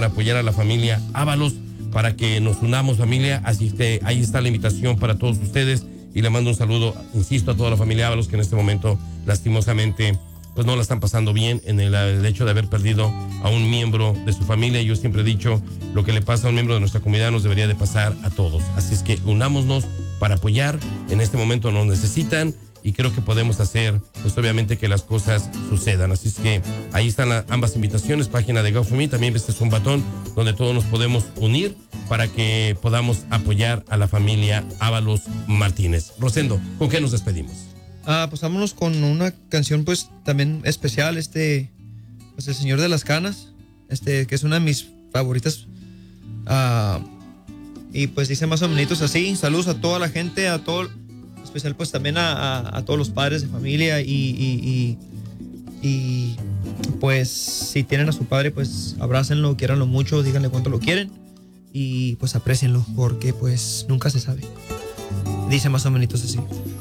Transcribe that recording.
para apoyar a la familia Ábalos, para que nos unamos, familia. Así que ahí está la invitación para todos ustedes, y le mando un saludo, insisto, a toda la familia Ábalos, que en este momento lastimosamente pues no la están pasando bien en el hecho de haber perdido a un miembro de su familia. Yo siempre he dicho, lo que le pasa a un miembro de nuestra comunidad nos debería de pasar a todos. Así es que unámonos para apoyar. En este momento nos necesitan, y creo que podemos hacer, pues obviamente, que las cosas sucedan. Así es que ahí están ambas invitaciones, página de GoFundMe, también este es un batón donde todos nos podemos unir para que podamos apoyar a la familia Ábalos Martínez. Rosendo, ¿con qué nos despedimos? Pues vámonos con una canción pues también especial, pues El Señor de las Canas, que es una de mis favoritas, y pues dice más o menos así: saludos a toda la gente, a todo, especial pues también a todos los padres de familia, y pues si tienen a su padre, pues abrácenlo, quiéranlo mucho, díganle cuánto lo quieren, y pues aprécienlo, porque pues nunca se sabe. Dice más o menos así.